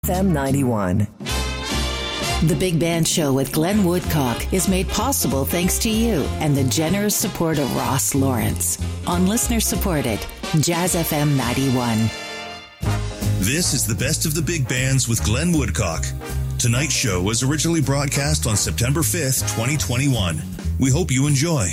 FM 91. The Big Band Show with Glenn Woodcock is made possible thanks to you and the generous support of Ross Lawrence on listener-supported Jazz FM 91. This is the best of the big bands with Glenn Woodcock. Tonight's show was originally broadcast on September 5th, 2021. We hope you enjoy.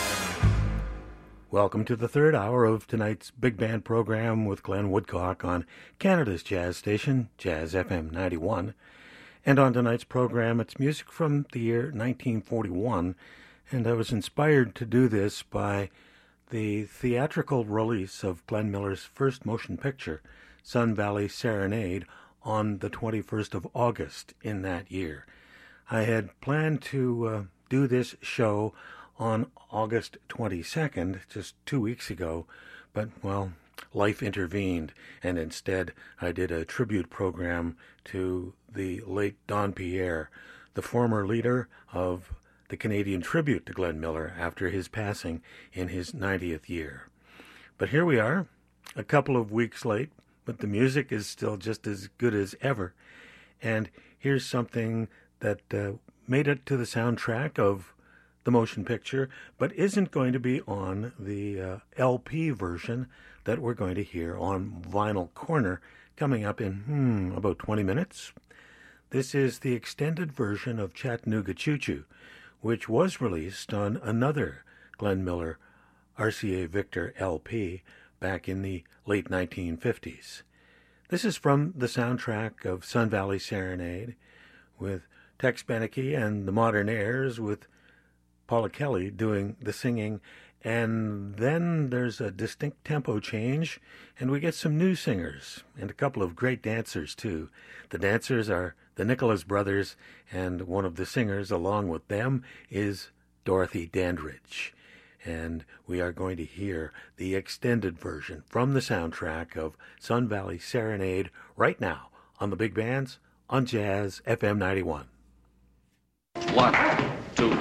Welcome to the third hour of tonight's Big Band program with Glenn Woodcock on Canada's jazz station, Jazz FM 91. And on tonight's program, it's music from the year 1941, and I was inspired to do this by the theatrical release of Glenn Miller's first motion picture, Sun Valley Serenade, on the 21st of August in that year. I had planned to do this show on August 22nd, just 2 weeks ago, but, well, life intervened, and instead I did a tribute program to the late Don Pierre, the former leader of the Canadian tribute to Glenn Miller after his passing in his 90th year. But here we are, a couple of weeks late, but the music is still just as good as ever. And here's something that made it to the soundtrack of the motion picture, but isn't going to be on the LP version that we're going to hear on Vinyl Corner coming up in about 20 minutes. This is the extended version of Chattanooga Choo Choo, which was released on another Glenn Miller RCA Victor LP back in the late 1950s. This is from the soundtrack of Sun Valley Serenade with Tex Beneke and the Modern Airs with Paula Kelly doing the singing, and then there's a distinct tempo change, and we get some new singers, and a couple of great dancers, too. The dancers are the Nicholas Brothers, and one of the singers along with them is Dorothy Dandridge. And we are going to hear the extended version from the soundtrack of Sun Valley Serenade right now on the Big Bands on Jazz FM 91. 1